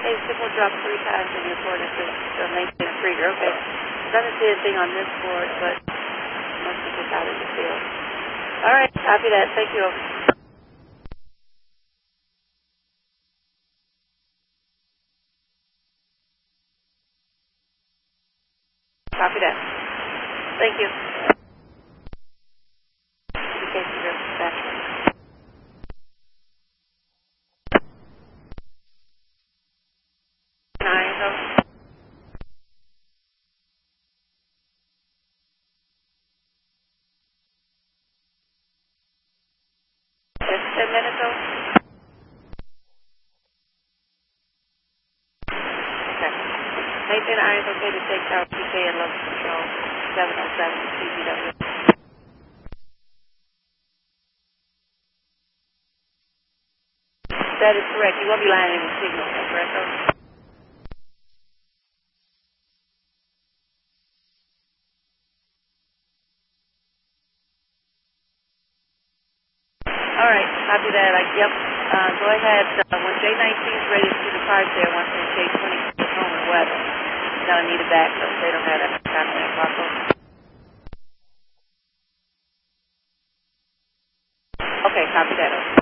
Hey, signal dropped 3 times in your coordinates to maintain Krieger. Okay. Doesn't see anything on this board, but must be just out of the field. All right, copy that. Thank you. Copy that. Thank you. Communication group, back. Just 10 minutes old? Okay. Maintain iron is okay to take out PK and local control 707 CGW. That is correct. You won't be lying in the signal, correct? All right, copy that. Yep. Go ahead. When J19 is ready to depart there, once J20 is home and west, you're going to need a backup. They don't have that kind of barcode. Okay, copy that.